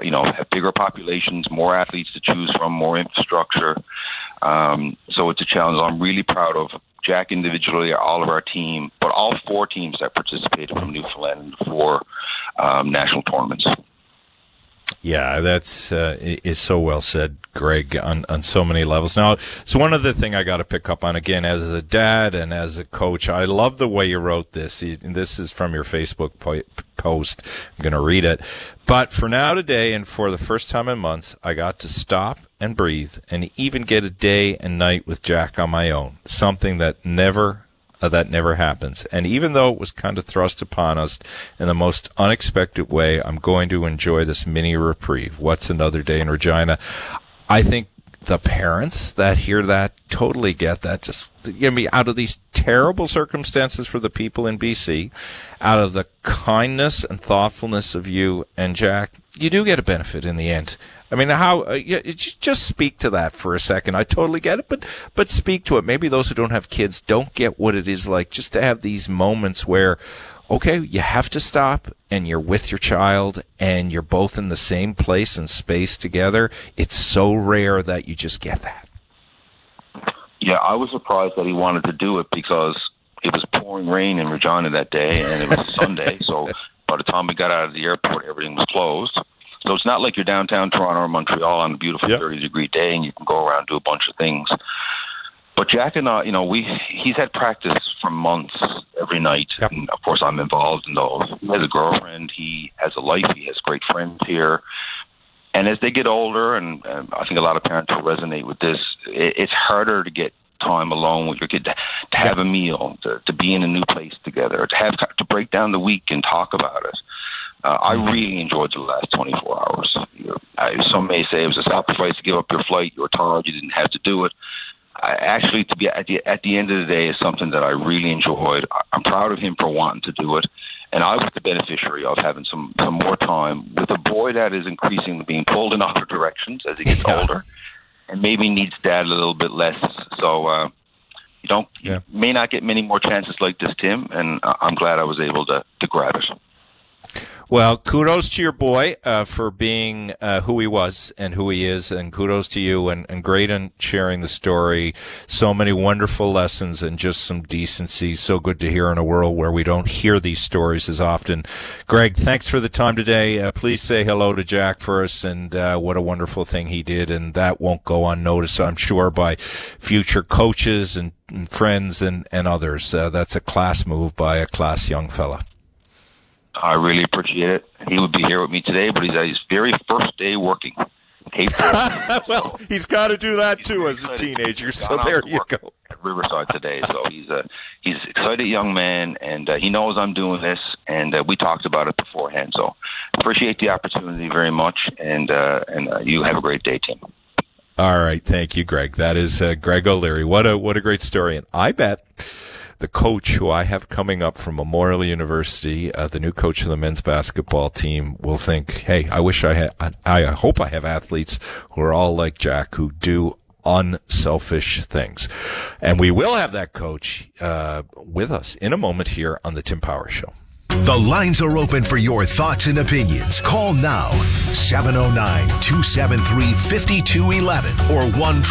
have bigger populations, more athletes to choose from, more infrastructure. So it's a challenge. I'm really proud of Jack individually, all of our team, but all 4 teams that participated from Newfoundland in the 4 national tournaments. Yeah, that's is so well said, Greg, on so many levels. Now, so one other thing I got to pick up on, again, as a dad and as a coach, I love the way you wrote this. This is from your Facebook post. I'm going to read it. But for now today, and for the first time in months, I got to stop and breathe and even get a day and night with Jack on my own, something that never happens. And even though it was kind of thrust upon us in the most unexpected way, I'm going to enjoy this mini reprieve. What's another day in Regina? I think the parents that hear that totally get that. Just, out of these terrible circumstances for the people in BC, out of the kindness and thoughtfulness of you and Jack, you do get a benefit in the end. I mean, just speak to that for a second. I totally get it, but speak to it. Maybe those who don't have kids don't get what it is like just to have these moments where, okay, you have to stop and you're with your child and you're both in the same place and space together. It's so rare that you just get that. Yeah, I was surprised that he wanted to do it because it was pouring rain in Regina that day and it was Sunday. So by the time we got out of the airport, everything was closed. So it's not like you're downtown Toronto or Montreal on a beautiful 30-degree day and you can go around and do a bunch of things. But Jack and I, he's had practice for months every night. Yep. And of course, I'm involved in those. He has a girlfriend. He has a life. He has great friends here. And as they get older, and I think a lot of parents will resonate with this, it's harder to get time alone with your kid, to have a meal, to be in a new place together, to break down the week and talk about it. I really enjoyed the last 24 hours. Some may say it was a sacrifice to give up your flight. You were tired. You didn't have to do it. Actually, to be at the end of the day is something that I really enjoyed. I'm proud of him for wanting to do it. And I was the beneficiary of having some more time with a boy that is increasingly being pulled in other directions as he gets older and maybe needs dad a little bit less. So you may not get many more chances like this, Tim, and I'm glad I was able to grab it. Well, kudos to your boy for being who he was and who he is, and kudos to you, and great in sharing the story. So many wonderful lessons and just some decency. So good to hear in a world where we don't hear these stories as often. Greg, thanks for the time today. Please say hello to Jack for us, and what a wonderful thing he did, and that won't go unnoticed, I'm sure, by future coaches and friends and others. That's a class move by a class young fella. I really appreciate it. He would be here with me today, but he's at his very first day working. Well, he's got to do that too as a teenager. So there you go. At Riverside today, so he's an excited young man, and he knows I'm doing this, and we talked about it beforehand. So appreciate the opportunity very much, and you have a great day, Tim. All right, thank you, Greg. That is Greg O'Leary. What a great story, and I bet the coach who I have coming up from Memorial University, the new coach of the men's basketball team, will think, hey, I hope I have athletes who are all like Jack, who do unselfish things. And we will have that coach with us in a moment here on the Tim Power Show. The lines are open for your thoughts and opinions. Call now, 709-273-5211 or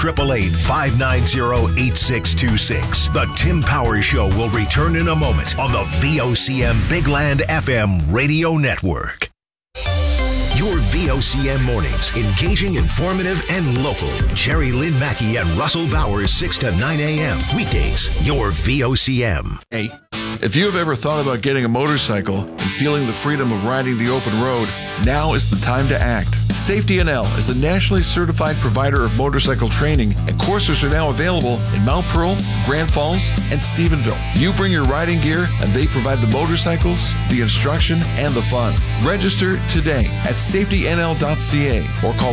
1-888-590-8626. The Tim Power Show will return in a moment on the VOCM Big Land FM radio network. Your VOCM mornings, engaging, informative, and local. Jerry Lynn Mackey and Russell Bowers, 6 to 9 a.m. Weekdays, your VOCM. Hey, if you have ever thought about getting a motorcycle and feeling the freedom of riding the open road, now is the time to act. Safety NL is a nationally certified provider of motorcycle training, and courses are now available in Mount Pearl, Grand Falls, and Stephenville. You bring your riding gear, and they provide the motorcycles, the instruction, and the fun. Register today at safetynl.ca or call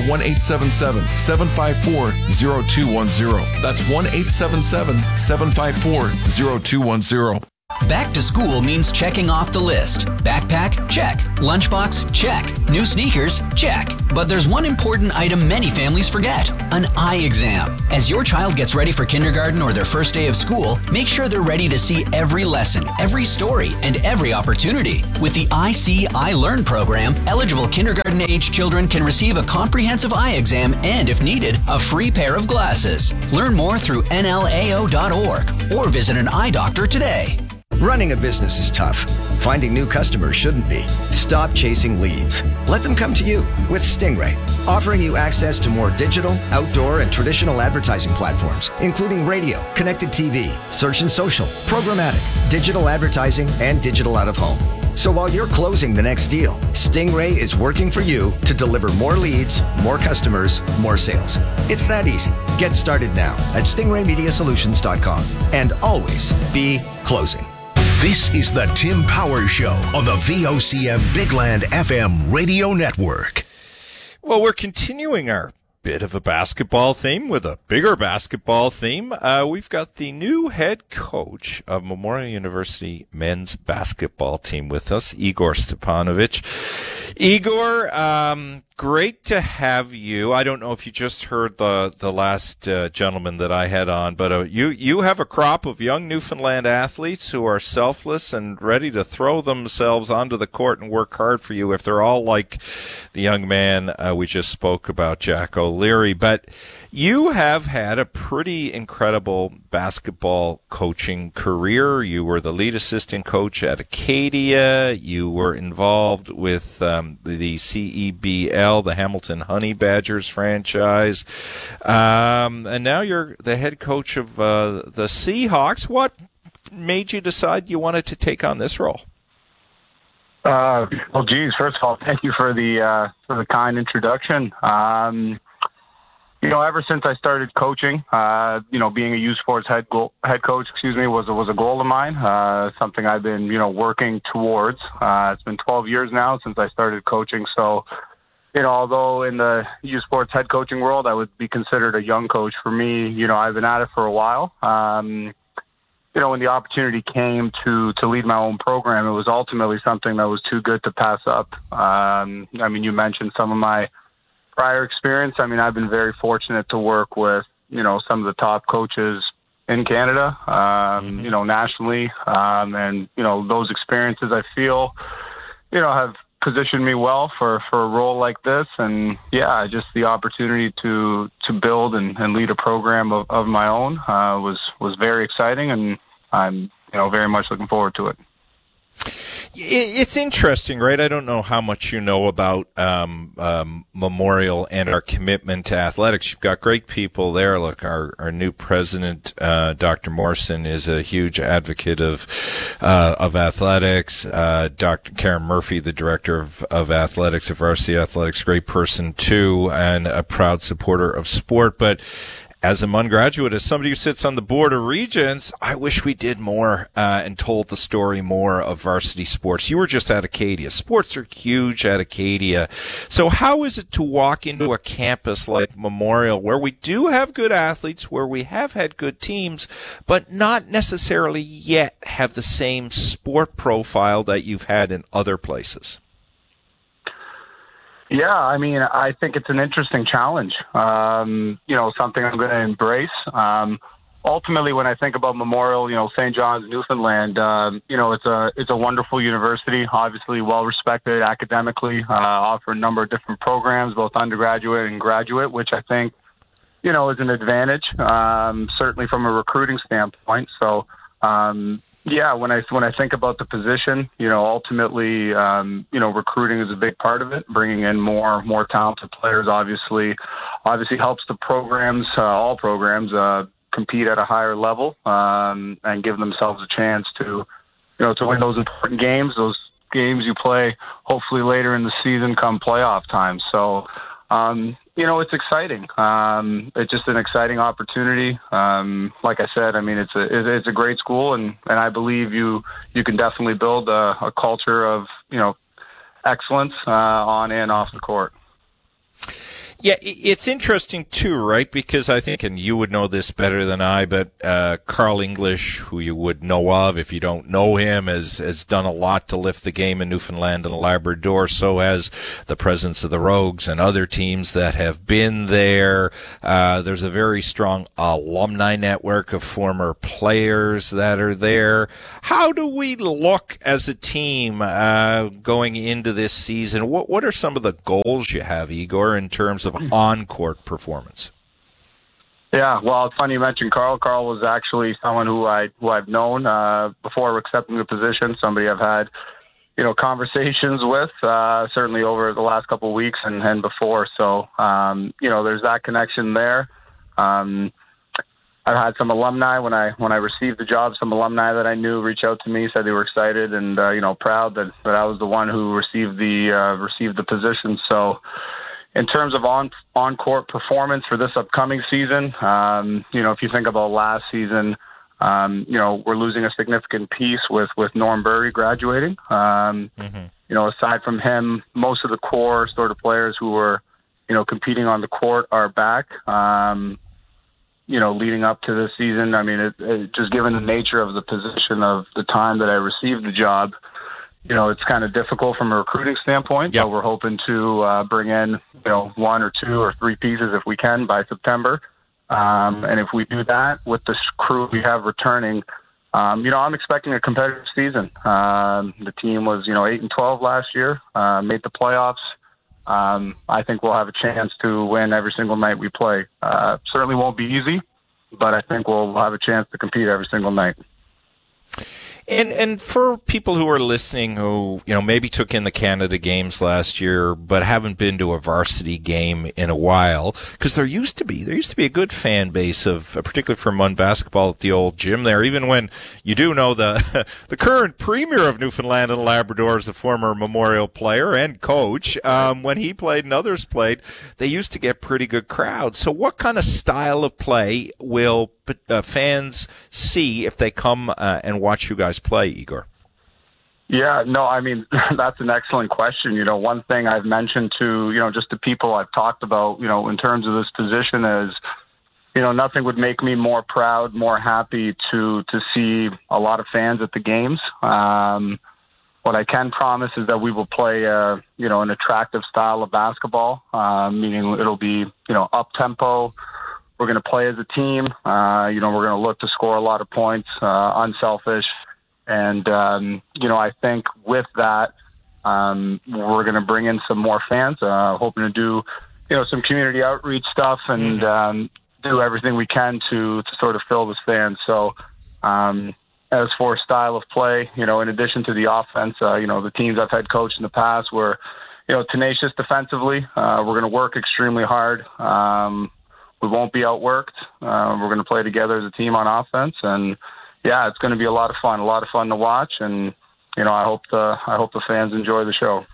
1-877-754-0210. That's 1-877-754-0210. Back to school means checking off the list. Backpack? Check. Lunchbox? Check. New sneakers? Check. But there's one important item many families forget: an eye exam. As your child gets ready for kindergarten or their first day of school, make sure they're ready to see every lesson, every story, and every opportunity. With the I See, I Learn program, eligible kindergarten-age children can receive a comprehensive eye exam and, if needed, a free pair of glasses. Learn more through nlao.org or visit an eye doctor today. Running a business is tough. Finding new customers shouldn't be. Stop chasing leads. Let them come to you with Stingray, offering you access to more digital, outdoor, and traditional advertising platforms, including radio, connected TV, search and social, programmatic, digital advertising, and digital out-of-home. So while you're closing the next deal, Stingray is working for you to deliver more leads, more customers, more sales. It's that easy. Get started now at stingraymediasolutions.com and always be closing. This is the Tim Powers Show on the VOCM Bigland FM radio network. Well, we're continuing our bit of a basketball theme with a bigger basketball theme. We've got the new head coach of Memorial University men's basketball team with us, Igor Stepanovich. Igor, great to have you. I don't know if you just heard the last gentleman that I had on, but you have a crop of young Newfoundland athletes who are selfless and ready to throw themselves onto the court and work hard for you if they're all like the young man we just spoke about, Jack O'Leary. But you have had a pretty incredible basketball coaching career. You were the lead assistant coach at Acadia. You were involved with the CEBL, the Hamilton Honey Badgers franchise. And now you're the head coach of the Seahawks. What made you decide you wanted to take on this role? Well, geez, first of all, thank you for the kind introduction. Ever since I started coaching, being a youth sports head coach, was a goal of mine. Something I've been, working towards. It's been 12 years now since I started coaching. So, although in the youth sports head coaching world, I would be considered a young coach. For me, I've been at it for a while. When the opportunity came to lead my own program, it was ultimately something that was too good to pass up. You mentioned some of my prior experience. I've been very fortunate to work with, some of the top coaches in Canada, nationally. And those experiences I feel, have positioned me well for a role like this. And yeah, just the opportunity to build and lead a program of my own, was very exciting. And I'm, very much looking forward to it. It's interesting, right? I don't know how much you know about Memorial and our commitment to athletics. You've got great people there. Look, our new president, Dr. Morrison, is a huge advocate of athletics. Dr. Karen Murphy, the director of athletics, of varsity athletics, great person too, and a proud supporter of sport. But as a MUN graduate, as somebody who sits on the board of regents, I wish we did more and told the story more of varsity sports. You were just at Acadia. Sports are huge at Acadia. So how is it to walk into a campus like Memorial where we do have good athletes, where we have had good teams, but not necessarily yet have the same sport profile that you've had in other places? Yeah, I think it's an interesting challenge. Something I'm going to embrace. Ultimately, when I think about Memorial, St. John's, Newfoundland, it's a wonderful university, obviously well respected academically, offer a number of different programs, both undergraduate and graduate, which I think, is an advantage, certainly from a recruiting standpoint. So, yeah, when I think about the position, ultimately, recruiting is a big part of it. Bringing in more talented players obviously helps the programs, all programs, compete at a higher level, and give themselves a chance to win those important games, those games you play hopefully later in the season come playoff time. So, it's exciting. It's just an exciting opportunity. Like I said, it's a great school, and I believe you can definitely build a culture of, excellence, on and off the court. Yeah, it's interesting too, right? Because I think, and you would know this better than I, but Carl English, who you would know of if you don't know him, has done a lot to lift the game in Newfoundland and Labrador. So has the presence of the Rogues and other teams that have been there. There's a very strong alumni network of former players that are there. How do we look as a team going into this season? What are some of the goals you have, Igor, in terms of on-court performance? Yeah, well, it's funny you mentioned Carl. Carl was actually someone who I've known before accepting the position. Somebody I've had, conversations with certainly over the last couple of weeks and before. So, there's that connection there. I've had some alumni when I received the job. Some alumni that I knew reach out to me, said they were excited and proud that I was the one who received the position. So, in terms of on-court performance for this upcoming season, if you think about last season, we're losing a significant piece with Norm Burry graduating. Aside from him, most of the core sort of players who were, competing on the court are back. Leading up to this season, I mean, it just given the nature of the position of the time that I received the job, it's kind of difficult from a recruiting standpoint. Yep. So we're hoping to bring in, 1 or 2 or 3 pieces if we can by September. And if we do that with the crew we have returning, I'm expecting a competitive season. The team was, 8-12 last year, made the playoffs. I think we'll have a chance to win every single night we play. Certainly won't be easy, but I think we'll have a chance to compete every single night. And for people who are listening who, maybe took in the Canada Games last year but haven't been to a varsity game in a while, because there used to be a good fan base of, particularly for Mun basketball at the old gym there, even when you do know the current premier of Newfoundland and Labrador is a former Memorial player and coach. When he played and others played, they used to get pretty good crowds. So what kind of style of play will fans see if they come and watch you guys play, Igor? Yeah, no, I mean, that's an excellent question. One thing I've mentioned to, just the people I've talked about, in terms of this position is, nothing would make me more proud, more happy to see a lot of fans at the games. What I can promise is that we will play, an attractive style of basketball, meaning it'll be, up-tempo. We're going to play as a team. We're going to look to score a lot of points, unselfish. And, I think with that, we're going to bring in some more fans, hoping to do, some community outreach stuff and do everything we can to sort of fill the stands. So as for style of play, in addition to the offense, the teams I've had coached in the past were, tenacious defensively. We're going to work extremely hard. We won't be outworked. We're going to play together as a team on offense, and yeah, it's going to be a lot of fun to watch. And I hope the fans enjoy the show.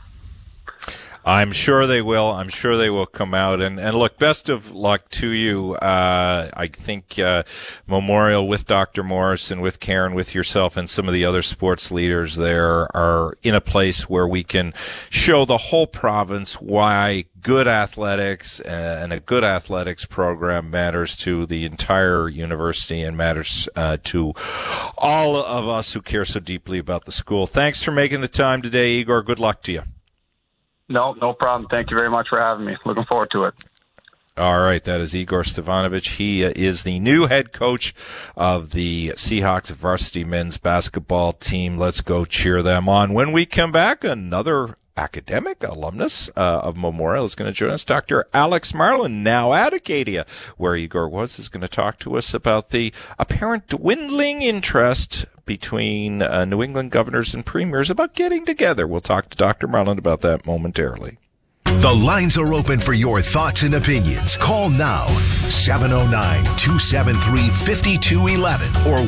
I'm sure they will. I'm sure they will come out. And look, best of luck to you. I think Memorial with Dr. Morris and with Karen, with yourself and some of the other sports leaders there are in a place where we can show the whole province why good athletics and a good athletics program matters to the entire university and matters to all of us who care so deeply about the school. Thanks for making the time today, Igor. Good luck to you. No problem. Thank you very much for having me. Looking forward to it. All right, that is Igor Stevanovic. He is the new head coach of the Seahawks varsity men's basketball team. Let's go cheer them on. When we come back, another academic alumnus of Memorial is going to join us. Dr. Alex Marlin, now at Acadia, where Igor was, is going to talk to us about the apparent dwindling interest between New England governors and premiers about getting together. We'll talk to Dr. Marlin about that momentarily. The lines are open for your thoughts and opinions. Call now, 709-273-5211 or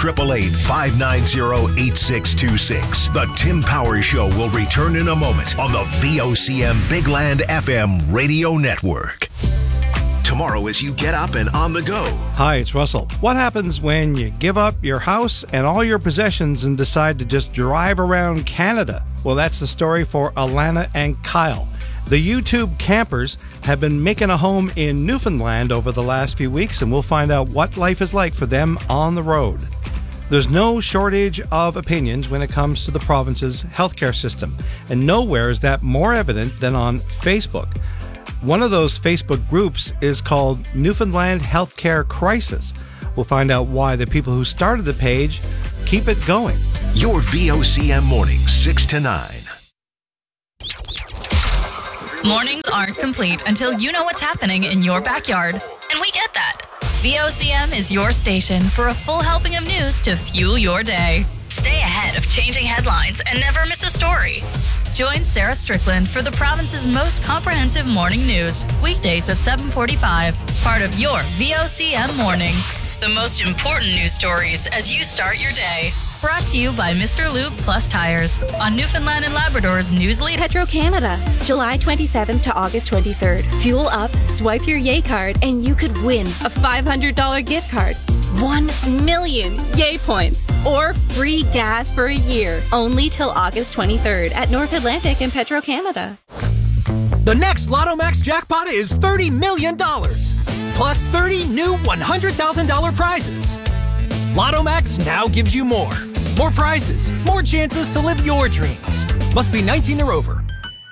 1-888-590-8626. The Tim Powers Show will return in a moment on the VOCM Big Land FM radio network. Tomorrow as you get up and on the go. Hi, it's Russell. What happens when you give up your house and all your possessions and decide to just drive around Canada? Well, that's the story for Alana and Kyle. The YouTube campers have been making a home in Newfoundland over the last few weeks, and we'll find out what life is like for them on the road. There's no shortage of opinions when it comes to the province's healthcare system, and nowhere is that more evident than on Facebook. One of those Facebook groups is called Newfoundland Healthcare Crisis. We'll find out why the people who started the page keep it going. Your VOCM mornings, 6 to 9. Mornings aren't complete until you know what's happening in your backyard. And we get that. VOCM is your station for a full helping of news to fuel your day. Stay ahead of changing headlines and never miss a story. Join Sarah Strickland for the province's most comprehensive morning news, weekdays at 7:45, part of your VOCM mornings. The most important news stories as you start your day. Brought to you by Mr. Lube Plus Tires on Newfoundland and Labrador's news lead. Petro-Canada, July 27th to August 23rd. Fuel up, swipe your Yay card, and you could win a $500 gift card. 1 million Yay points. Or free gas for a year. Only till August 23rd at North Atlantic and Petro-Canada. The next Lotto Max jackpot is $30 million. Plus 30 new $100,000 prizes. Lotto Max now gives you more. More prizes, more chances to live your dreams. Must be 19 or over.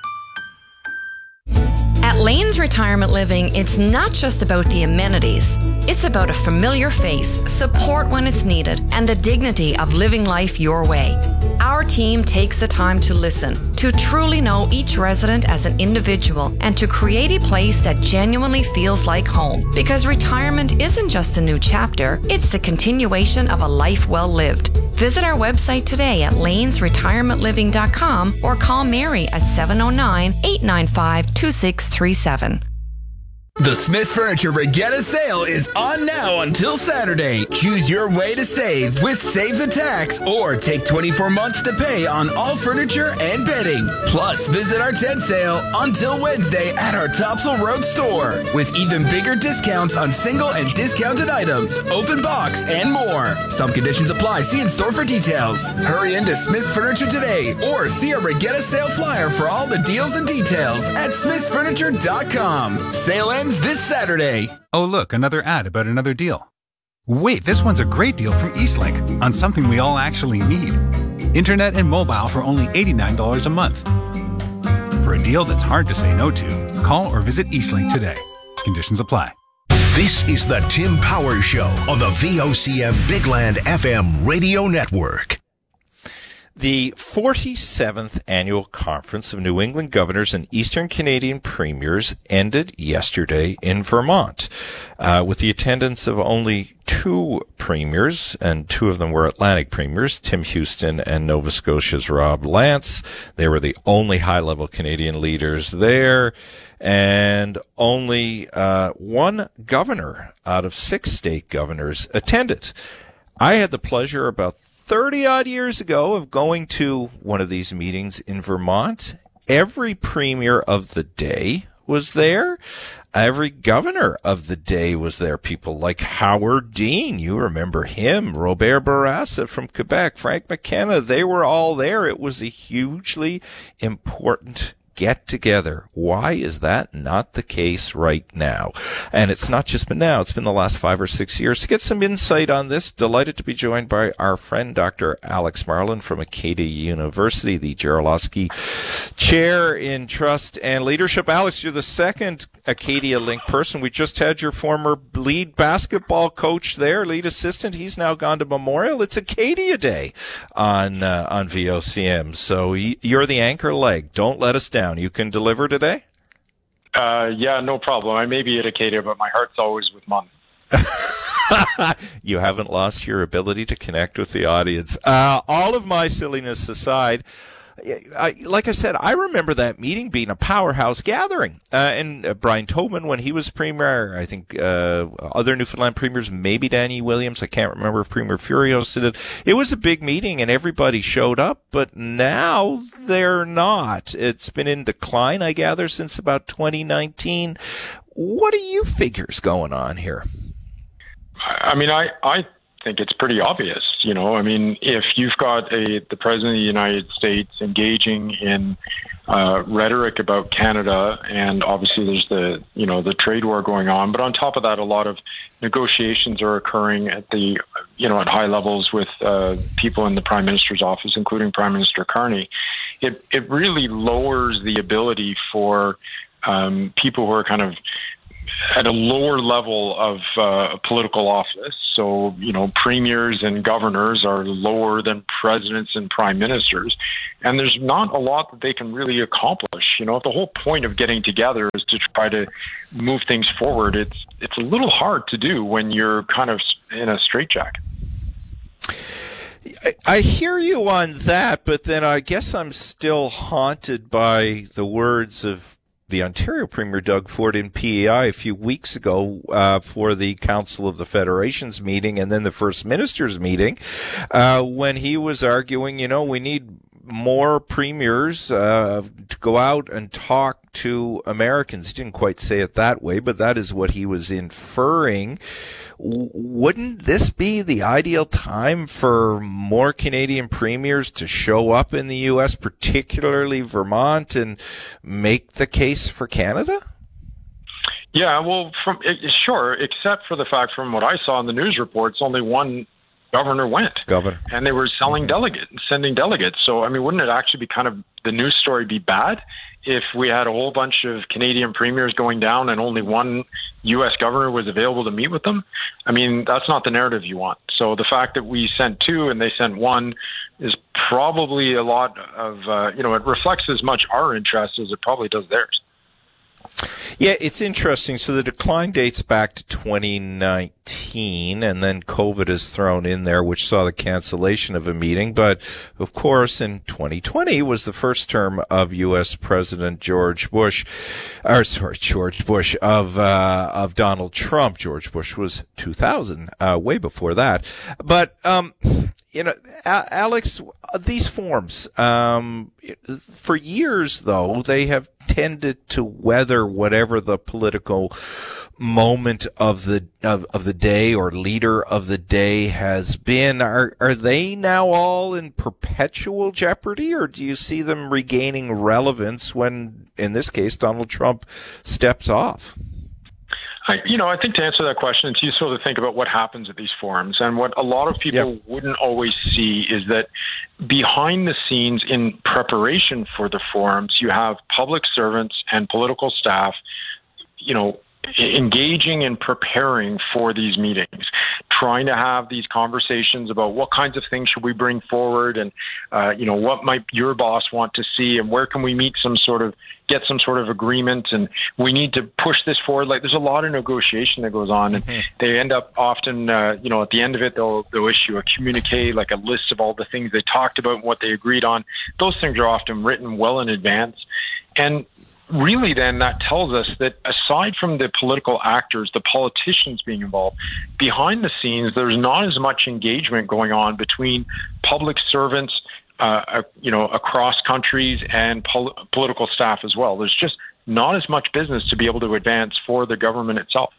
At Lane's Retirement Living, it's not just about the amenities. It's about a familiar face, support when it's needed, and the dignity of living life your way. Our team takes the time to listen, to truly know each resident as an individual, and to create a place that genuinely feels like home. Because retirement isn't just a new chapter, it's the continuation of a life well lived. Visit our website today at lanesretirementliving.com or call Mary at 709-895-2637. The Smith's Furniture Regatta Sale is on now until Saturday. Choose your way to save with Save the Tax or take 24 months to pay on all furniture and bedding. Plus, visit our tent sale until Wednesday at our Topsail Road store with even bigger discounts on single and discounted items, open box, and more. Some conditions apply. See in store for details. Hurry into Smith's Furniture today or see a Regatta Sale flyer for all the deals and details at smithsfurniture.com. Sale ends this Saturday. Oh, look, another ad about another deal. Wait, this one's a great deal from Eastlink on something we all actually need. Internet and mobile for only $89 a month. For a deal that's hard to say no to, call or visit Eastlink today. Conditions apply. This is the Tim Powers Show on the VOCM Bigland FM radio network. The 47th Annual Conference of New England Governors and Eastern Canadian Premiers ended yesterday in Vermont, with the attendance of only 2 premiers, and 2 of them were Atlantic premiers, Tim Houston and Nova Scotia's Rob Lance. They were the only high-level Canadian leaders there, and only 1 governor out of 6 state governors attended. I had the pleasure about 30-odd years ago of going to one of these meetings in Vermont. Every premier of the day was there. Every governor of the day was there. People like Howard Dean, you remember him, Robert Bourassa from Quebec, Frank McKenna, they were all there. It was a hugely important get together. Why is that not the case right now? And it's not just been now, it's been the last 5 or 6 years. To get some insight on this, delighted to be joined by our friend Dr. Alex Marlin from Acadia University, the Jarolowski Chair in Trust and Leadership. Alex, you're the second Acadia Link person. We just had your former lead basketball coach there, lead assistant. He's now gone to Memorial. It's Acadia Day on VOCM. So you're the anchor leg. Don't let us down. You can deliver today? Yeah, no problem. I may be at Acadia, but my heart's always with Mom. You haven't lost your ability to connect with the audience. All of my silliness aside, like I said, I remember that meeting being a powerhouse gathering. And Brian Tobin, when he was premier, I think other Newfoundland premiers, maybe Danny Williams, I can't remember if Premier Furios did it. It was a big meeting and everybody showed up, but now they're not. It's been in decline, I gather, since about 2019. What are you figures going on here? I mean, I think it's pretty obvious. You know, I mean, if you've got the President of the United States engaging in rhetoric about Canada, and obviously there's the trade war going on, but on top of that, a lot of negotiations are occurring at at high levels with people in the Prime Minister's office, including Prime Minister Carney. It really lowers the ability for people who are kind of at a lower level of political office. So, premiers and governors are lower than presidents and prime ministers. And there's not a lot that they can really accomplish. The whole point of getting together is to try to move things forward. It's a little hard to do when you're kind of in a straitjacket. I hear you on that, but then I guess I'm still haunted by the words of the Ontario Premier Doug Ford in PEI a few weeks ago for the Council of the Federations meeting and then the First Minister's meeting when he was arguing, we need more premiers to go out and talk to Americans. He didn't quite say it that way, but that is what he was inferring. Wouldn't this be the ideal time for more Canadian premiers to show up in the U.S., particularly Vermont, and make the case for Canada? Yeah, well, sure, except for the fact from what I saw in the news reports, only one governor went. And they were sending delegates. So, I mean, wouldn't it actually be kind of the news story be bad if we had a whole bunch of Canadian premiers going down and only one U.S. governor was available to meet with them? I mean, that's not the narrative you want. So the fact that we sent two and they sent one is probably a lot of, it reflects as much our interest as it probably does theirs. Yeah, it's interesting. So the decline dates back to 2019, and then COVID is thrown in there, which saw the cancellation of a meeting. But, of course, in 2020 was the first term of U.S. President George Bush of Donald Trump. George Bush was 2000, way before that. But, Alex, these forms, for years, though, they have tended to weather whatever the political moment of the day or leader of the day has been. Are they now all in perpetual jeopardy, or do you see them regaining relevance when, in this case, Donald Trump steps off? I think to answer that question, it's useful to think about what happens at these forums. And what a lot of people wouldn't always see is that behind the scenes in preparation for the forums, you have public servants and political staff, engaging and preparing for these meetings, trying to have these conversations about what kinds of things should we bring forward and, what might your boss want to see and where can we get some sort of agreement, and we need to push this forward. Like, there's a lot of negotiation that goes on, and they end up often, at the end of it, they'll issue a communique, like a list of all the things they talked about and what they agreed on. Those things are often written well in advance. And really, then, that tells us that aside from the political actors, the politicians being involved, behind the scenes, there's not as much engagement going on between public servants, across countries and political staff as well. There's just not as much business to be able to advance for the government itself.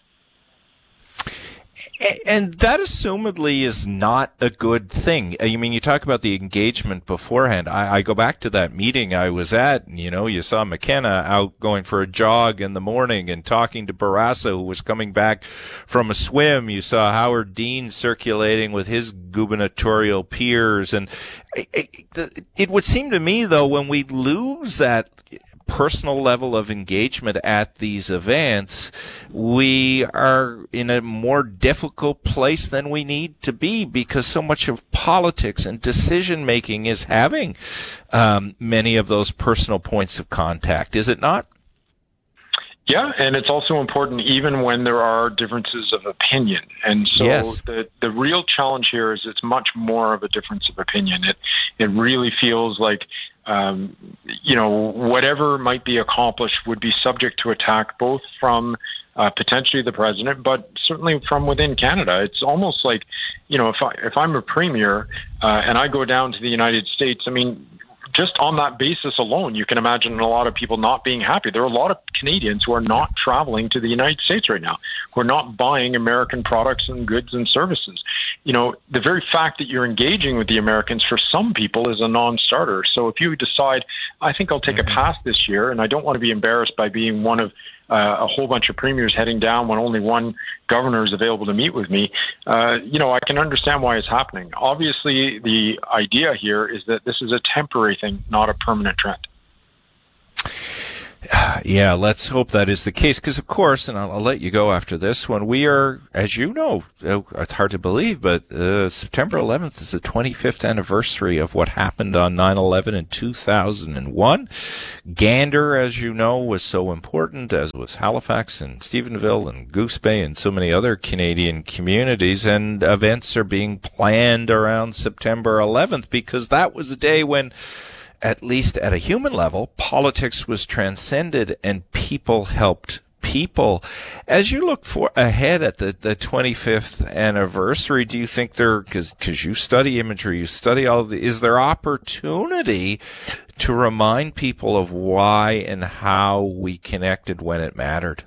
And that assumedly is not a good thing. I mean, you talk about the engagement beforehand. I go back to that meeting I was at, and, you saw McKenna out going for a jog in the morning and talking to Barraza, who was coming back from a swim. You saw Howard Dean circulating with his gubernatorial peers. And it would seem to me, though, when we lose that personal level of engagement at these events, we are in a more difficult place than we need to be, because so much of politics and decision making is having many of those personal points of contact, is it not? Yeah, and it's also important even when there are differences of opinion. And so the real challenge here is it's much more of a difference of opinion. It really feels like whatever might be accomplished would be subject to attack, both from potentially the president, but certainly from within Canada. It's almost like, if I'm a premier and I go down to the United States, I mean, just on that basis alone, you can imagine a lot of people not being happy. There are a lot of Canadians who are not traveling to the United States right now, who are not buying American products and goods and services. the very fact that you're engaging with the Americans for some people is a non-starter. So if you decide, I think I'll take a pass this year, and I don't want to be embarrassed by being one of a whole bunch of premiers heading down when only one governor is available to meet with me, I can understand why it's happening. Obviously, the idea here is that this is a temporary thing, not a permanent trend. Yeah, let's hope that is the case, because of course, and I'll let you go after this one, we are, as you know, it's hard to believe, but September 11th is the 25th anniversary of what happened on 9/11 in 2001. Gander, as you know, was so important, as was Halifax and Stephenville and Goose Bay and so many other Canadian communities, and events are being planned around September 11th, because that was a day when, at least at a human level, politics was transcended and people helped people. As you look ahead at the 25th anniversary, do you think because you study imagery, you study all of is there opportunity to remind people of why and how we connected when it mattered?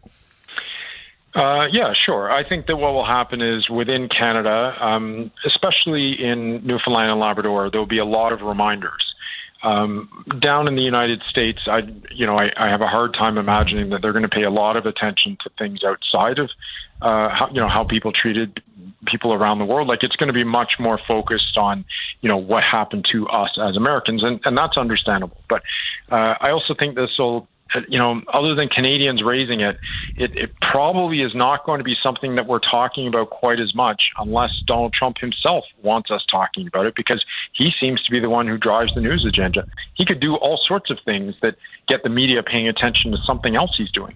Yeah, sure. I think that what will happen is within Canada, especially in Newfoundland and Labrador, there will be a lot of reminders. Down in the United States, I have a hard time imagining that they're going to pay a lot of attention to things outside of how people treated people around the world. Like, it's going to be much more focused on what happened to us as Americans, and that's understandable. But I also think this will, other than Canadians raising it probably is not going to be something that we're talking about quite as much, unless Donald Trump himself wants us talking about it, because he seems to be the one who drives the news agenda. He could do all sorts of things that get the media paying attention to something else he's doing.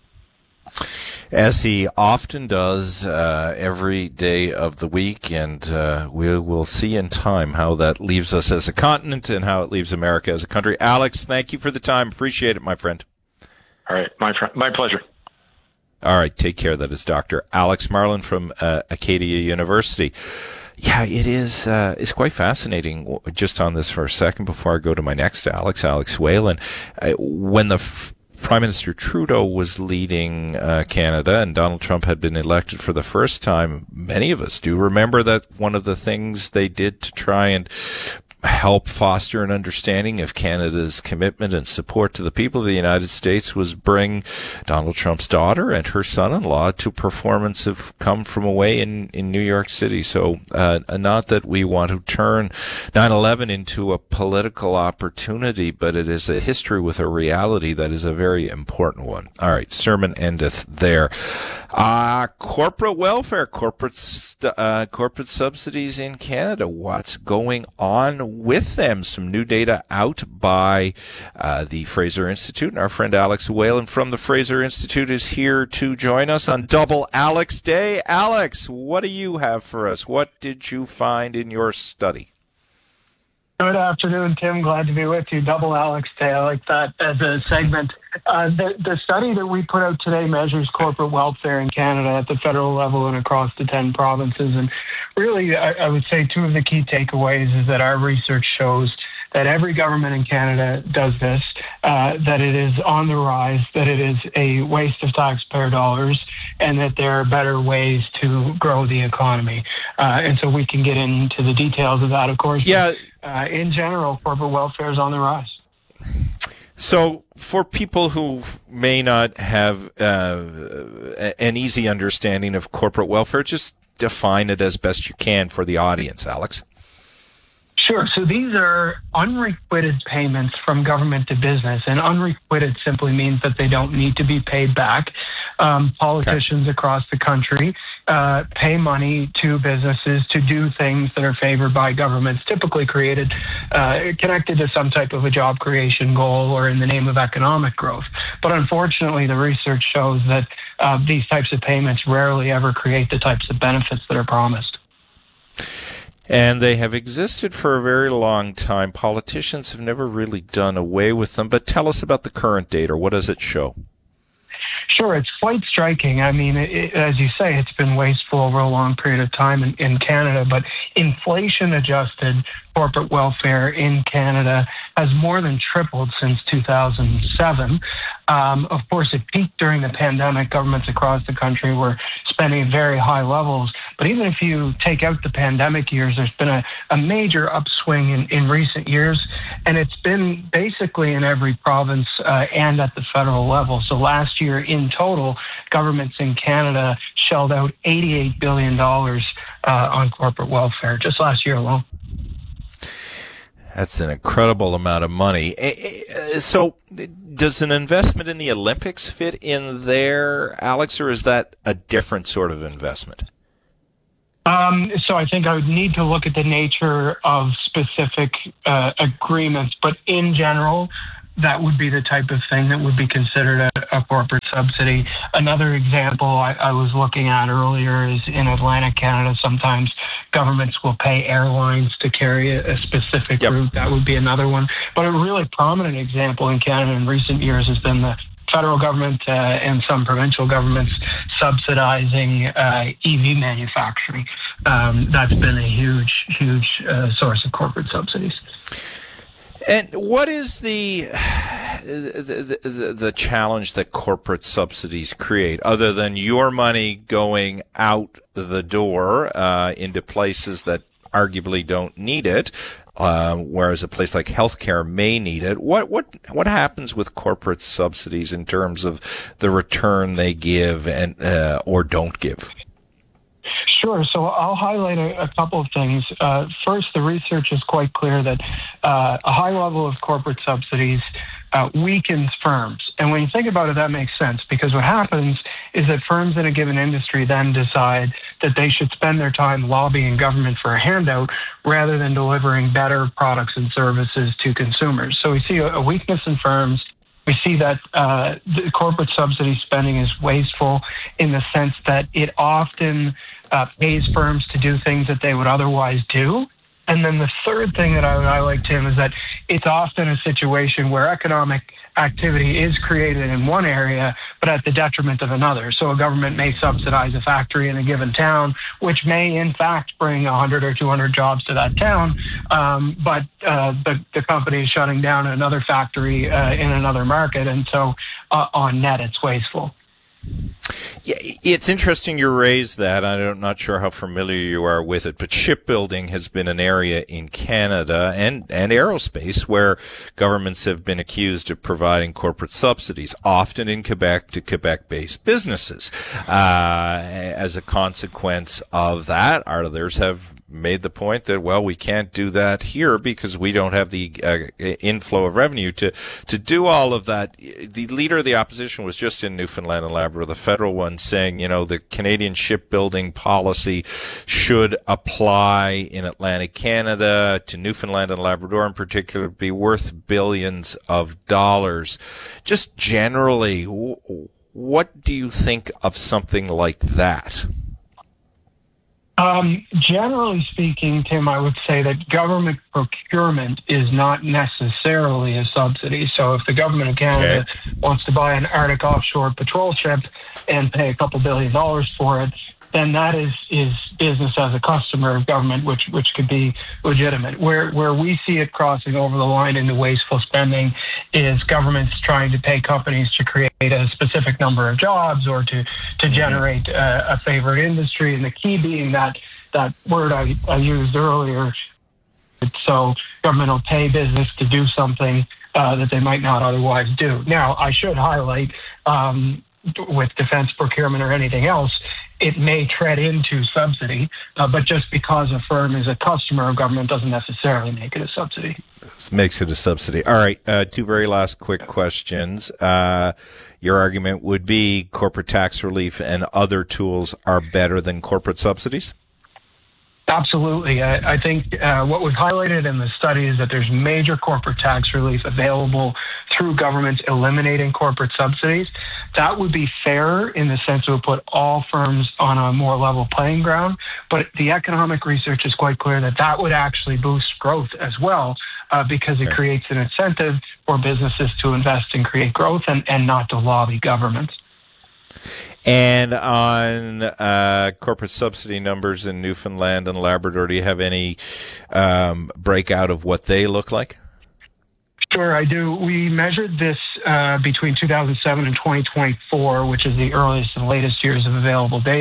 As he often does every day of the week, and we will see in time how that leaves us as a continent and how it leaves America as a country. Alex, thank you for the time. Appreciate it, my friend. All right, my pleasure. All right, take care. That is Dr. Alex Marlin from Acadia University. Yeah, it is. It's quite fascinating. Just on this for a second before I go to my next Alex Whalen. When the Prime Minister Trudeau was leading Canada and Donald Trump had been elected for the first time, many of us do remember that one of the things they did to try and help foster an understanding of Canada's commitment and support to the people of the United States was bring Donald Trump's daughter and her son-in-law to performance of Come From Away in New York City. So not that we want to turn 9/11 into a political opportunity, but it is a history with a reality that is a very important one. All right, sermon endeth there. Corporate welfare, corporate subsidies in Canada. What's going on with them? Some new data out by the Fraser Institute, and our friend Alex Whalen from the Fraser Institute is here to join us on Double Alex Day. Alex, what do you have for us? What did you find in your study? Good afternoon, Tim. Glad to be with you. Double Alex Day. I like that as a segment. The study that we put out today measures corporate welfare in Canada at the federal level and across the 10 provinces. And really, I would say two of the key takeaways is that our research shows that every government in Canada does this, that it is on the rise, that it is a waste of taxpayer dollars, and that there are better ways to grow the economy. And so we can get into the details of that, of course. Yeah. But, in general, corporate welfare is on the rise. So for people who may not have an easy understanding of corporate welfare, just define it as best you can for the audience, Alex. Sure. So these are unrequited payments from government to business, and unrequited simply means that they don't need to be paid back. Politicians across the country pay money to businesses to do things that are favored by governments, typically connected to some type of a job creation goal or in the name of economic growth. But unfortunately, the research shows that these types of payments rarely ever create the types of benefits that are promised. And they have existed for a very long time. Politicians have never really done away with them. But tell us about the current data. What does it show? Sure, it's quite striking. I mean, as you say, it's been wasteful over a long period of time in Canada, but inflation-adjusted corporate welfare in Canada has more than tripled since 2007. Of course, it peaked during the pandemic. Governments across the country were spending at very high levels, But even if you take out the pandemic years, there's been a major upswing in recent years, and it's been basically in every province and at the federal level. So last year, in total, governments in Canada shelled out $88 billion on corporate welfare just last year alone. That's an incredible amount of money. So does an investment in the Olympics fit in there, Alex, or is that a different sort of investment? So I think I would need to look at the nature of specific agreements, but in general, that would be the type of thing that would be considered a corporate subsidy. Another example I was looking at earlier is in Atlantic Canada, sometimes governments will pay airlines to carry a specific route. That would be another one. But a really prominent example in Canada in recent years has been the federal government and some provincial governments subsidizing EV manufacturing. That's been a huge source of corporate subsidies. And what is the challenge that corporate subsidies create, other than your money going out the door into places that arguably don't need it, whereas a place like healthcare may need it? What happens with corporate subsidies in terms of the return they give and or don't give? Sure. So I'll highlight a couple of things. First, the research is quite clear that a high level of corporate subsidies weakens firms. And when you think about it, that makes sense, because what happens is that firms in a given industry then decide that they should spend their time lobbying government for a handout rather than delivering better products and services to consumers. So we see a weakness in firms. We see that the corporate subsidy spending is wasteful in the sense that it often pays firms to do things that they would otherwise do. And then the third thing that I would highlight, Tim, is that it's often a situation where economic activity is created in one area, but at the detriment of another. So a government may subsidize a factory in a given town, which may in fact bring 100 or 200 jobs to that town, but the company is shutting down another factory in another market, and so on net it's wasteful. Yeah, it's interesting you raised that. I'm not sure how familiar you are with it, but shipbuilding has been an area in Canada and aerospace where governments have been accused of providing corporate subsidies, often in Quebec to Quebec-based businesses. As a consequence of that, others have made the point that, well, we can't do that here because we don't have the inflow of revenue to do all of that. The leader of the opposition was just in Newfoundland and Labrador, the federal one, saying, the Canadian shipbuilding policy should apply in Atlantic Canada to Newfoundland and Labrador in particular, be worth billions of dollars. Just generally, what do you think of something like that? Generally speaking, Tim, I would say that government procurement is not necessarily a subsidy. So if the government of Canada wants to buy an Arctic offshore patrol ship and pay a couple $2 billion for it, then that is business as a customer of government, which could be legitimate. Where we see it crossing over the line into wasteful spending is governments trying to pay companies to create a specific number of jobs or to generate a favorite industry, and the key being that word I used earlier. So government will pay business to do something that they might not otherwise do. Now, I should highlight, with defense procurement or anything else, it may tread into subsidy, but just because a firm is a customer of government doesn't necessarily make it a subsidy. This makes it a subsidy. All right, two very last quick questions. Your argument would be corporate tax relief and other tools are better than corporate subsidies? Absolutely. I think what was highlighted in the study is that there's major corporate tax relief available through governments eliminating corporate subsidies. That would be fairer in the sense it would put all firms on a more level playing ground. But the economic research is quite clear that would actually boost growth as well, because it creates an incentive for businesses to invest and create growth and not to lobby governments. And on corporate subsidy numbers in Newfoundland and Labrador, do you have any breakout of what they look like? Sure, I do. We measured this between 2007 and 2024, which is the earliest and latest years of available data.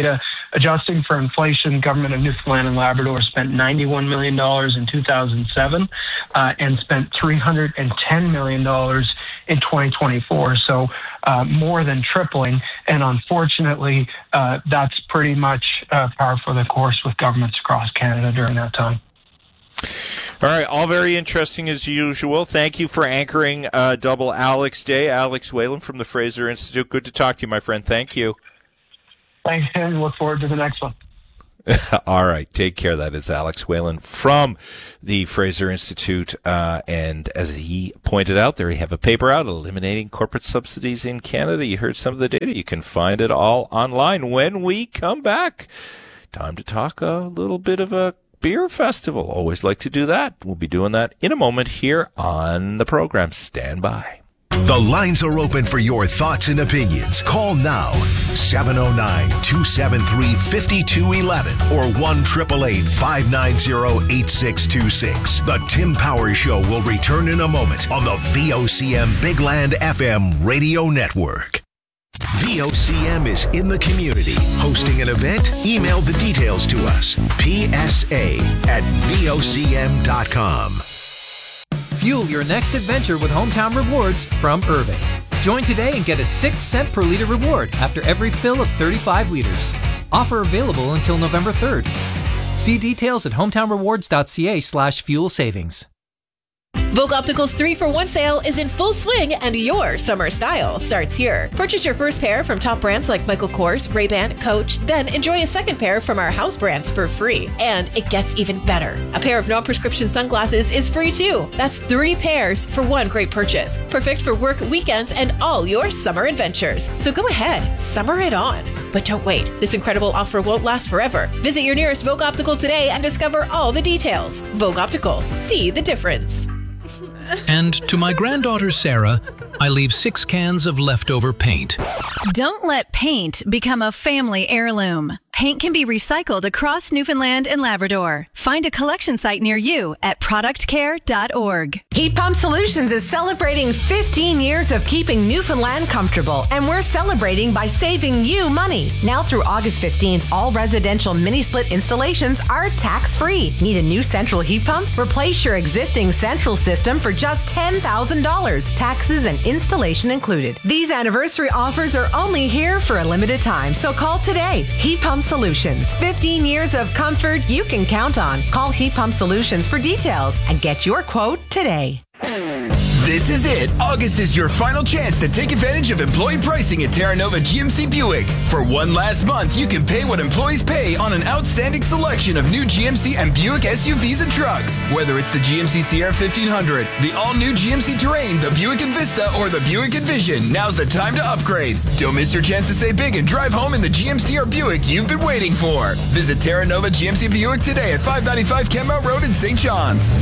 adjusting for inflation, government of Newfoundland and Labrador spent $91 million in 2007 and spent $310 million in 2024. So more than tripling. And unfortunately, that's pretty much par for the course with governments across Canada during that time. All right, all very interesting as usual. Thank you for anchoring Double Alex Day. Alex Whalen from the Fraser Institute. Good to talk to you, my friend. Thank you. Thanks, and look forward to the next one. All right, take care. That is Alex Whalen from the Fraser Institute. And as he pointed out, there you have a paper out, Eliminating Corporate Subsidies in Canada. You heard some of the data. You can find it all online. When we come back, time to talk a little bit of a beer festival. Always like to do that. We'll be doing that in a moment here on the program. Stand by. The lines are open for your thoughts and opinions. Call now, 709-273-5211 or 1-888-590-8626. The Tim Powers Show will return in a moment on the VOCM Big Land FM radio network. VOCM is in the community. Hosting an event? Email the details to us. PSA@VOCM.com. Fuel your next adventure with Hometown Rewards from Irving. Join today and get a 6-cent per liter reward after every fill of 35 liters. Offer available until November 3rd. See details at hometownrewards.ca/fuel savings. Vogue Optical's 3-for-1 sale is in full swing and your summer style starts here. Purchase your first pair from top brands like Michael Kors, Ray-Ban, Coach, then enjoy a second pair from our house brands for free. And it gets even better. A pair of non-prescription sunglasses is free too. That's 3 pairs for one great purchase. Perfect for work, weekends, and all your summer adventures. So go ahead, summer it on. But don't wait. This incredible offer won't last forever. Visit your nearest Vogue Optical today and discover all the details. Vogue Optical. See the difference. And to my granddaughter Sarah, I leave 6 cans of leftover paint. Don't let paint become a family heirloom. Paint can be recycled across Newfoundland and Labrador. Find a collection site near you at productcare.org. Heat Pump Solutions is celebrating 15 years of keeping Newfoundland comfortable, and we're celebrating by saving you money. Now through August 15th, all residential mini-split installations are tax-free. Need a new central heat pump? Replace your existing central system for just $10,000. Taxes and installation included. These anniversary offers are only here for a limited time, so call today. Heat Pump Solutions. 15 years of comfort you can count on. Call Heat Pump Solutions for details and get your quote today. This is it. August is your final chance to take advantage of employee pricing at Terra Nova GMC Buick. For one last month, you can pay what employees pay on an outstanding selection of new GMC and Buick SUVs and trucks. Whether it's the GMC Sierra 1500, the all-new GMC Terrain, the Buick Envista, or the Buick Envision, now's the time to upgrade. Don't miss your chance to save big and drive home in the GMC or Buick you've been waiting for. Visit Terra Nova GMC Buick today at 595 Kenmount Road in St. John's.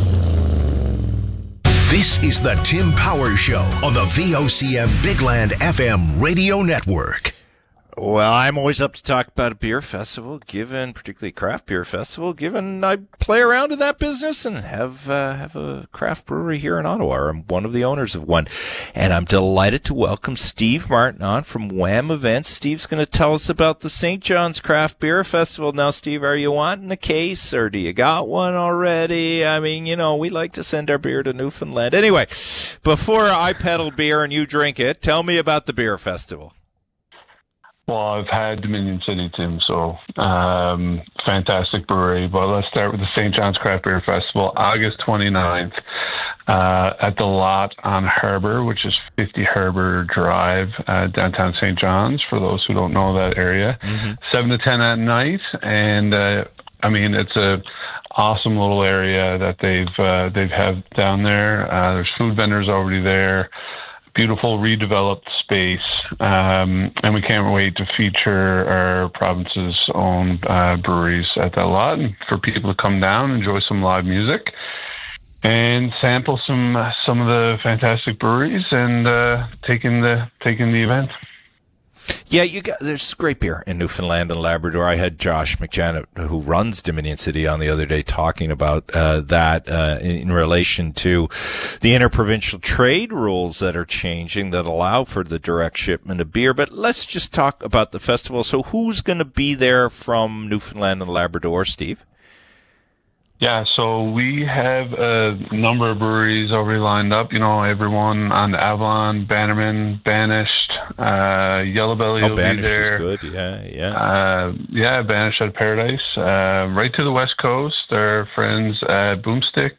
This is the Tim Powers Show on the VOCM Big Land FM radio network. Well, I'm always up to talk about a beer festival, particularly craft beer festival, given I play around in that business and have a craft brewery here in Ottawa. I'm one of the owners of one. And I'm delighted to welcome Steve Martin on from Wham Events. Steve's going to tell us about the St. John's Craft Beer Festival. Now, Steve, are you wanting a case or do you got one already? I mean, we like to send our beer to Newfoundland. Anyway, before I peddle beer and you drink it, tell me about the beer festival. Well, I've had Dominion City, Tim, so fantastic brewery. But let's start with the St. John's Craft Beer Festival, August 29th at the Lot on Harbour, which is 50 Harbour Drive, downtown St. John's, for those who don't know that area. 7 to 10 at night, and it's a awesome little area that they've have down there. There's food vendors already there. Beautiful redeveloped space, and we can't wait to feature our province's own breweries at that lot, and for people to come down, enjoy some live music, and sample some of the fantastic breweries, and taking the event. Yeah, there's great beer in Newfoundland and Labrador. I had Josh McJanet, who runs Dominion City, on the other day talking about that in relation to the interprovincial trade rules that are changing that allow for the direct shipment of beer. But let's just talk about the festival. So who's going to be there from Newfoundland and Labrador, Steve? Yeah, so we have a number of breweries already lined up. Everyone on the Avalon, Bannerman, Banished, Yellow Belly will Banished be there. is good, yeah. Banished at Paradise. Right to the West Coast, our friends at Boomstick,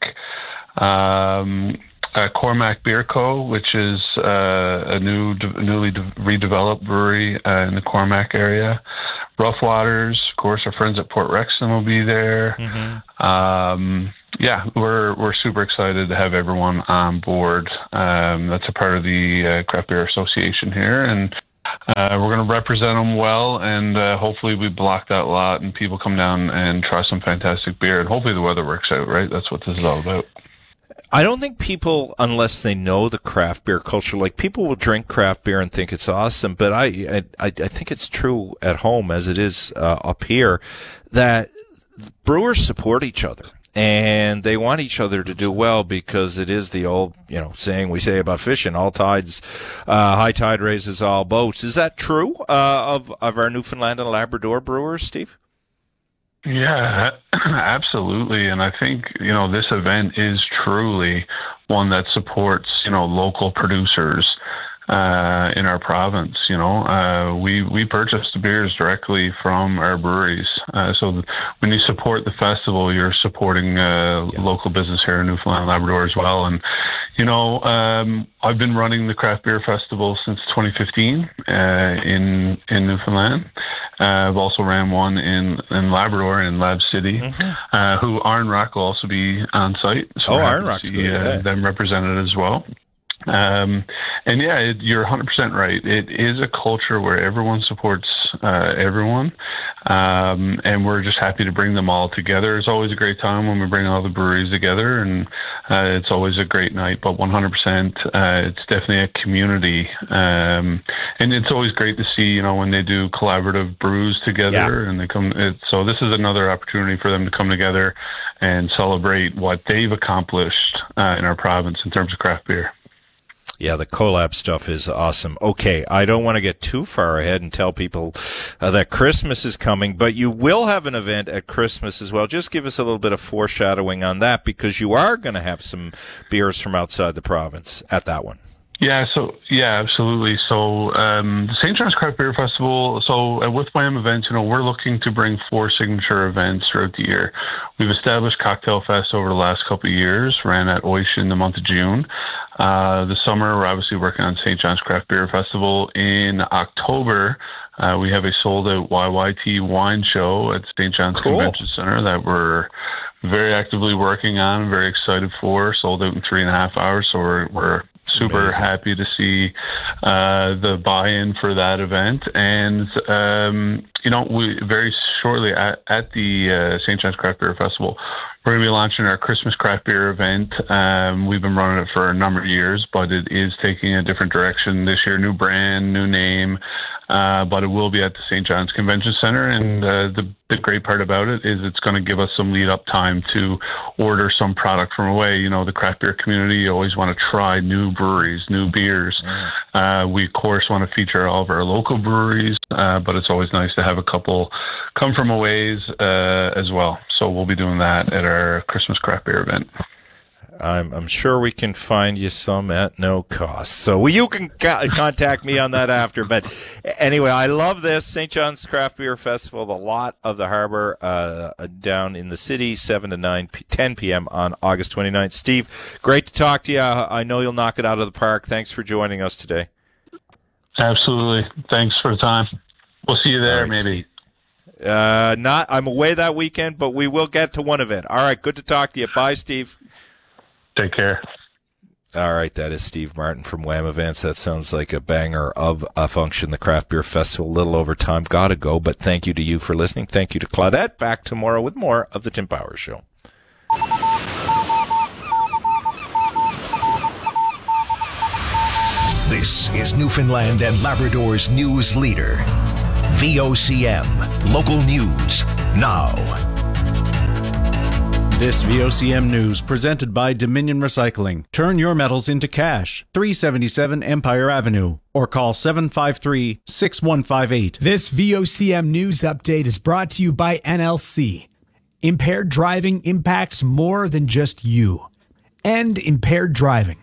Cormac Beer Co., which is a newly redeveloped brewery in the Cormac area. Rough Waters, of course, our friends at Port Rexton will be there. We're super excited to have everyone on board. That's a part of the Craft Beer Association here, and we're going to represent them well, and hopefully we block that lot and people come down and try some fantastic beer, and hopefully the weather works out, right? That's what this is all about. I don't think people, unless they know the craft beer culture, like people will drink craft beer and think it's awesome, but I think it's true at home as it is up here that brewers support each other and they want each other to do well, because it is the old, saying we say about fishing, all tides, high tide raises all boats. Is that true of our Newfoundland and Labrador brewers, Steve? Yeah, absolutely. And I think, this event is truly one that supports, local producers in our province. We purchase the beers directly from our breweries. So when you support the festival, you're supporting local business here in Newfoundland and Labrador as well. And, I've been running the Craft Beer Festival since 2015 in Newfoundland. I've also ran one in Labrador, in Lab City, who Iron Rock will also be on site. So Iron Rock's good. Them represented as well. You're 100% right. It is a culture where everyone supports everyone, and we're just happy to bring them all together. It's always a great time when we bring all the breweries together, and it's always a great night. But 100%, it's definitely a community, and it's always great to see, when they do collaborative brews together, and they come. So this is another opportunity for them to come together and celebrate what they've accomplished in our province in terms of craft beer. Yeah, the collab stuff is awesome. Okay, I don't want to get too far ahead and tell people that Christmas is coming, but you will have an event at Christmas as well. Just give us a little bit of foreshadowing on that, because you are going to have some beers from outside the province at that one. Yeah, absolutely. So the St. John's Craft Beer Festival, with WHAM events, we're looking to bring 4 signature events throughout the year. We've established Cocktail Fest over the last couple of years, ran at Oish in the month of June. This summer, we're obviously working on St. John's Craft Beer Festival. In October, we have a sold-out YYT wine show at St. John's Convention Center that we're very actively working on, very excited for, sold out in 3.5 hours, so we're super happy to see the buy-in for that event. And, we very shortly at the St. John's Craft Beer Festival, we're going to be launching our Christmas craft beer event. We've been running it for a number of years, but it is taking a different direction this year. New brand, new name, but it will be at the St. John's Convention Center. And the great part about it is it's going to give us some lead-up time to order some product from away. The craft beer community, you always want to try new breweries, new beers. We, of course, want to feature all of our local breweries, but it's always nice to have a couple come from a ways as well. So we'll be doing that at our Christmas craft beer event. I'm sure we can find you some at no cost. So you can contact me on that after. But anyway, I love this. St. John's Craft Beer Festival, the lot of the harbor down in the city, 7 to 10 p.m. on August 29th. Steve, great to talk to you. I know you'll knock it out of the park. Thanks for joining us today. Absolutely. Thanks for the time. We'll see you there, maybe. Steve. I'm away that weekend, but we will get to one event. All right, good to talk to you. Bye, Steve. Take care. All right, that is Steve Martin from WHAM Events. That sounds like a banger of a function, the Craft Beer Festival. A little over time, gotta go, but thank you to you for listening. Thank you to Claudette. Back tomorrow with more of the Tim Powers Show. This is Newfoundland and Labrador's news leader. VOCM, local news, now. This VOCM news presented by Dominion Recycling. Turn your metals into cash. 377 Empire Avenue. Or call 753-6158. This VOCM news update is brought to you by NLC. Impaired driving impacts more than just you. End impaired driving.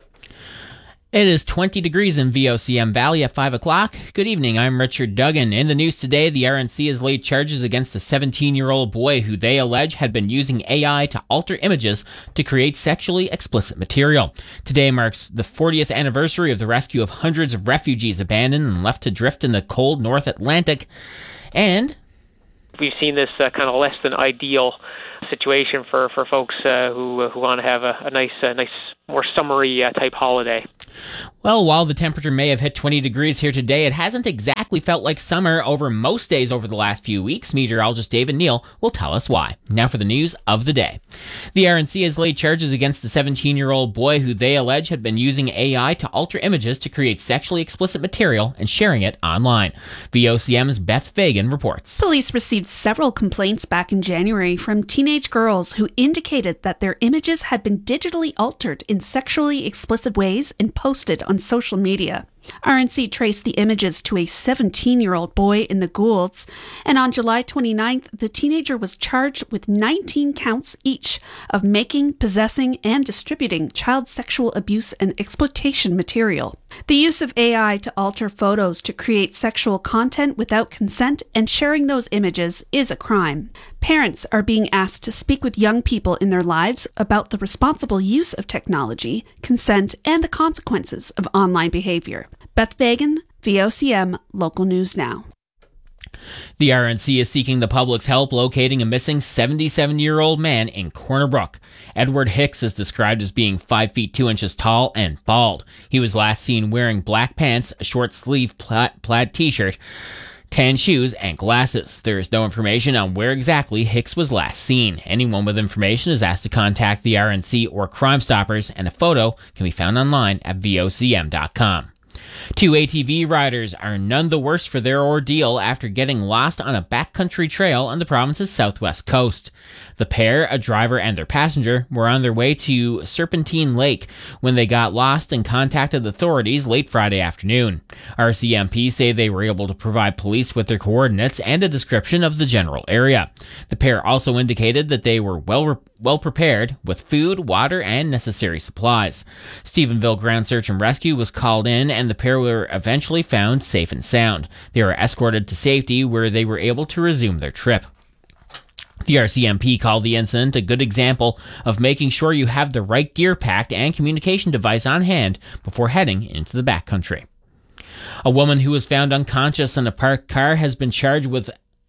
It is 20 degrees in VOCM Valley at 5 o'clock. Good evening, I'm Richard Duggan. In the news today, the RNC has laid charges against a 17-year-old boy who they allege had been using AI to alter images to create sexually explicit material. Today marks the 40th anniversary of the rescue of hundreds of refugees abandoned and left to drift in the cold North Atlantic. And we've seen this kind of less than ideal situation for folks who want to have a nice, more summery type holiday. Well, while the temperature may have hit 20 degrees here today, it hasn't exactly felt like summer over most days over the last few weeks. Meteorologist David Neal will tell us why. Now for the news of the day. The RNC has laid charges against the 17-year-old boy who they allege had been using AI to alter images to create sexually explicit material and sharing it online. VOCM's Beth Fagan reports. Police received several complaints back in January from teenage girls who indicated that their images had been digitally altered in sexually explicit ways and posted on social media. RNC traced the images to a 17-year-old boy in the Goulds, and on July 29th, the teenager was charged with 19 counts each of making, possessing, and distributing child sexual abuse and exploitation material. The use of AI to alter photos to create sexual content without consent and sharing those images is a crime. Parents are being asked to speak with young people in their lives about the responsible use of technology, consent, and the consequences of online behavior. Beth Fagan, VOCM, Local News Now. The RNC is seeking the public's help locating a missing 77-year-old man in Corner Brook. Edward Hicks is described as being 5 feet 2 inches tall and bald. He was last seen wearing black pants, a short-sleeved plaid t-shirt, tan shoes, and glasses. There is no information on where exactly Hicks was last seen. Anyone with information is asked to contact the RNC or Crime Stoppers, and a photo can be found online at vocm.com. Two ATV riders are none the worse for their ordeal after getting lost on a backcountry trail on the province's southwest coast. The pair, a driver and their passenger, were on their way to Serpentine Lake when they got lost and contacted authorities late Friday afternoon. RCMP say they were able to provide police with their coordinates and a description of the general area. The pair also indicated that they were well prepared with food, water, and necessary supplies. Stephenville Ground Search and Rescue was called in, and the pair were eventually found safe and sound. They were escorted to safety where they were able to resume their trip. The RCMP called the incident a good example of making sure you have the right gear packed and communication device on hand before heading into the backcountry. A woman who was found unconscious in a parked car has been charged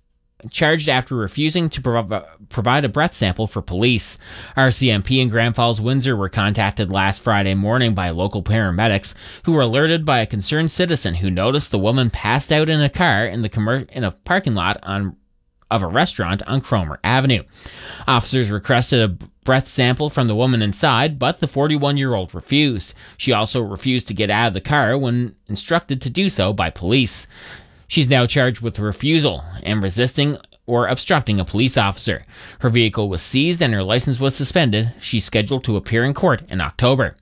after refusing to provide a breath sample for police. RCMP in Grand Falls, Windsor were contacted last Friday morning by local paramedics who were alerted by a concerned citizen who noticed the woman passed out in a car in a parking lot of a restaurant on Cromer Avenue. Officers requested a breath sample from the woman inside, but the 41-year-old refused. She also refused to get out of the car when instructed to do so by police. She's now charged with refusal and resisting or obstructing a police officer. Her vehicle was seized and her license was suspended. She's scheduled to appear in court in October.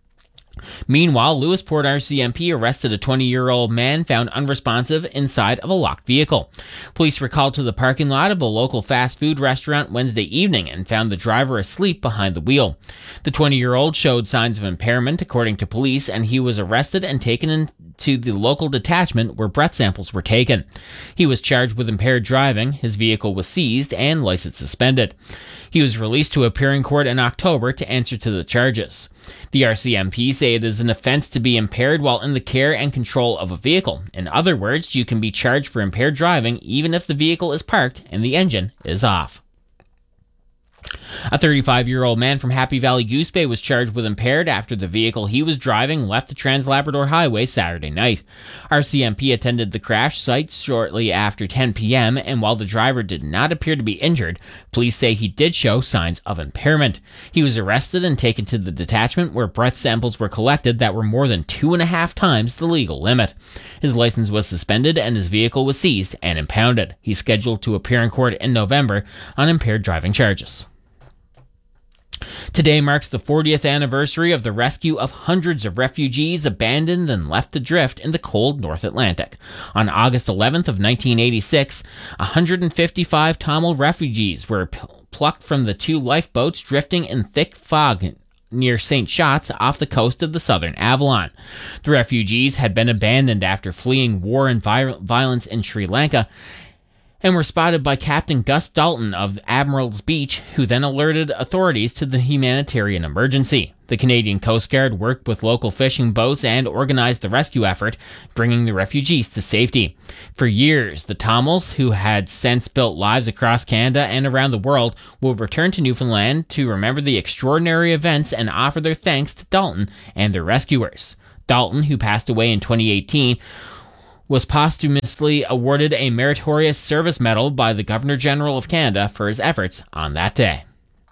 Meanwhile, Lewisport RCMP arrested a 20-year-old man found unresponsive inside of a locked vehicle. Police were called to the parking lot of a local fast food restaurant Wednesday evening and found the driver asleep behind the wheel. The 20-year-old showed signs of impairment, according to police, and he was arrested and taken into the local detachment where breath samples were taken. He was charged with impaired driving, his vehicle was seized, and license suspended. He was released to appear in court in October to answer to the charges. The RCMP say it is an offense to be impaired while in the care and control of a vehicle. In other words, you can be charged for impaired driving even if the vehicle is parked and the engine is off. A 35-year-old man from Happy Valley Goose Bay was charged with impaired after the vehicle he was driving left the Trans-Labrador Highway Saturday night. RCMP attended the crash site shortly after 10 p.m., and while the driver did not appear to be injured, police say he did show signs of impairment. He was arrested and taken to the detachment where breath samples were collected that were more than 2.5 times the legal limit. His license was suspended and his vehicle was seized and impounded. He's scheduled to appear in court in November on impaired driving charges. Today marks the 40th anniversary of the rescue of hundreds of refugees abandoned and left adrift in the cold North Atlantic. On August 11th of 1986, 155 Tamil refugees were plucked from the 2 lifeboats drifting in thick fog near St. Shots off the coast of the southern Avalon. The refugees had been abandoned after fleeing war and violence in Sri Lanka, and were spotted by Captain Gus Dalton of Admiral's Beach, who then alerted authorities to the humanitarian emergency. The Canadian Coast Guard worked with local fishing boats and organized the rescue effort, bringing the refugees to safety. For years, the Tamils, who had since built lives across Canada and around the world, will return to Newfoundland to remember the extraordinary events and offer their thanks to Dalton and their rescuers. Dalton, who passed away in 2018, was posthumously awarded a Meritorious Service Medal by the Governor-General of Canada for his efforts on that day.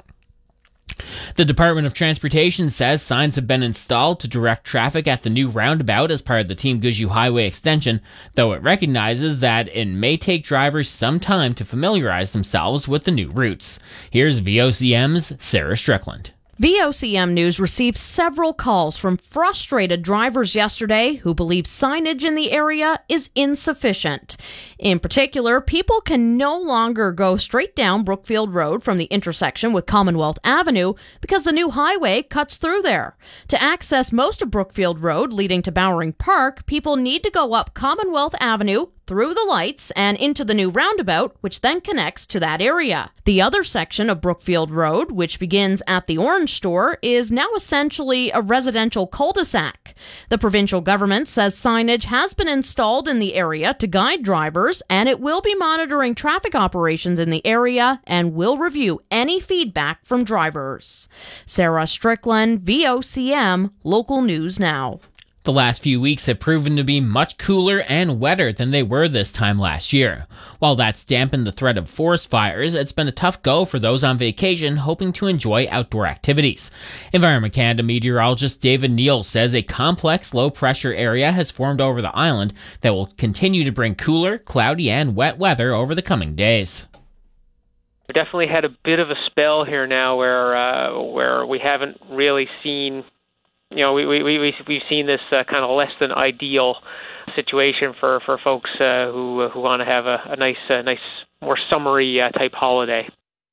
The Department of Transportation says signs have been installed to direct traffic at the new roundabout as part of the Team Gushue Highway extension, though it recognizes that it may take drivers some time to familiarize themselves with the new routes. Here's VOCM's Sarah Strickland. VOCM News received several calls from frustrated drivers yesterday who believe signage in the area is insufficient. In particular, people can no longer go straight down Brookfield Road from the intersection with Commonwealth Avenue because the new highway cuts through there. To access most of Brookfield Road leading to Bowering Park, people need to go up Commonwealth Avenue, through the lights, and into the new roundabout, which then connects to that area. The other section of Brookfield Road, which begins at the Orange Store, is now essentially a residential cul-de-sac. The provincial government says signage has been installed in the area to guide drivers, and it will be monitoring traffic operations in the area and will review any feedback from drivers. Sarah Strickland, VOCM, Local News Now. The last few weeks have proven to be much cooler and wetter than they were this time last year. While that's dampened the threat of forest fires, it's been a tough go for those on vacation hoping to enjoy outdoor activities. Environment Canada meteorologist David Neal says a complex low-pressure area has formed over the island that will continue to bring cooler, cloudy, and wet weather over the coming days. We definitely had a bit of a spell here now where we haven't really seen. You know, we've seen this kind of less than ideal situation for folks who want to have a nice, more summery type holiday.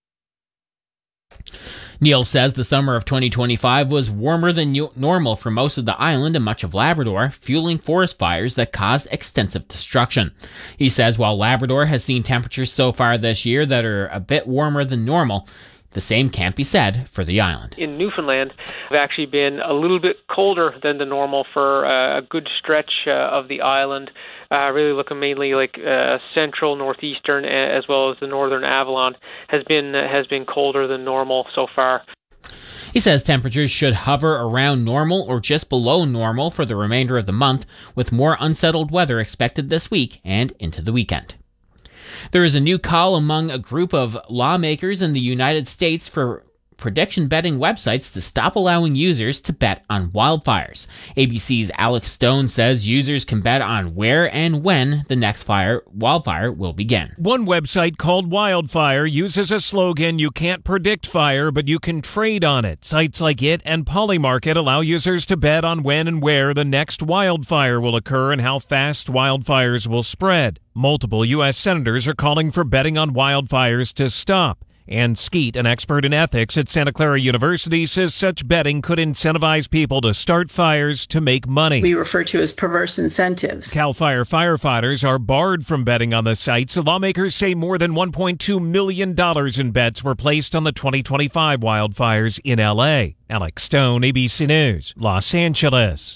Neil says the summer of 2025 was warmer than normal for most of the island and much of Labrador, fueling forest fires that caused extensive destruction. He says while Labrador has seen temperatures so far this year that are a bit warmer than normal, the same can't be said for the island. In Newfoundland, it's actually been a little bit colder than the normal for a good stretch of the island. Really looking mainly like central, northeastern, as well as the northern Avalon has been colder than normal so far. He says temperatures should hover around normal or just below normal for the remainder of the month, with more unsettled weather expected this week and into the weekend. There is a new call among a group of lawmakers in the United States for prediction betting websites to stop allowing users to bet on wildfires. ABC's Alex Stone says users can bet on where and when the next wildfire will begin. One website called Wildfire uses a slogan, "You can't predict fire, but you can trade on it." Sites like it and Polymarket allow users to bet on when and where the next wildfire will occur and how fast wildfires will spread. Multiple U.S. senators are calling for betting on wildfires to stop. Ann Skeet, an expert in ethics at Santa Clara University, says such betting could incentivize people to start fires to make money. We refer to as perverse incentives. CAL FIRE firefighters are barred from betting on the sites. Lawmakers say more than $1.2 million in bets were placed on the 2025 wildfires in L.A. Alex Stone, ABC News, Los Angeles.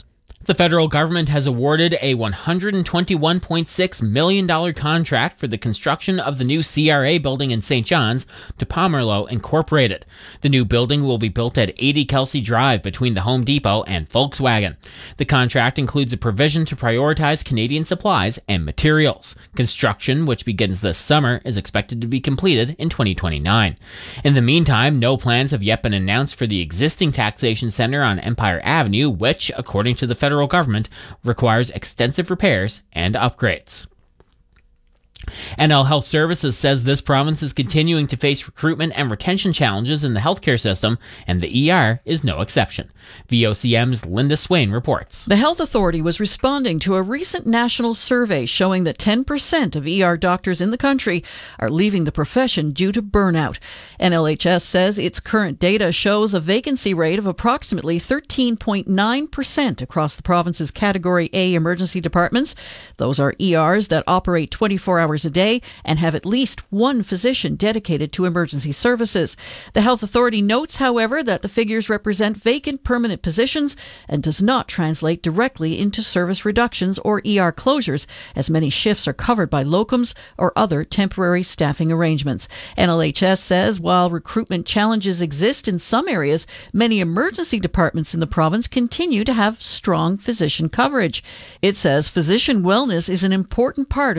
The federal government has awarded a $121.6 million contract for the construction of the new CRA building in St. John's to Pomerleau Incorporated. The new building will be built at 80 Kelsey Drive between the Home Depot and Volkswagen. The contract includes a provision to prioritize Canadian supplies and materials. Construction, which begins this summer, is expected to be completed in 2029. In the meantime, no plans have yet been announced for the existing taxation center on Empire Avenue, which, according to the federal government, requires extensive repairs and upgrades. NL Health Services says this province is continuing to face recruitment and retention challenges in the healthcare system, and the ER is no exception. VOCM's Linda Swain reports. The health authority was responding to a recent national survey showing that 10% of ER doctors in the country are leaving the profession due to burnout. NLHS says its current data shows a vacancy rate of approximately 13.9% across the province's Category A emergency departments. Those are ERs that operate 24 hours a day and have at least one physician dedicated to emergency services. The health authority notes, however, that the figures represent vacant permanent positions and does not translate directly into service reductions or ER closures, as many shifts are covered by locums or other temporary staffing arrangements. NLHS says while recruitment challenges exist in some areas, many emergency departments in the province continue to have strong physician coverage. It says physician wellness is an important part